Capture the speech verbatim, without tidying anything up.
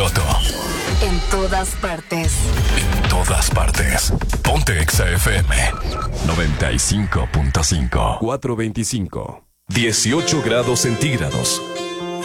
piloto. En todas partes. En todas partes. Ponte Exa F M noventa y cinco punto cinco. cuatrocientos veinticinco. dieciocho grados centígrados.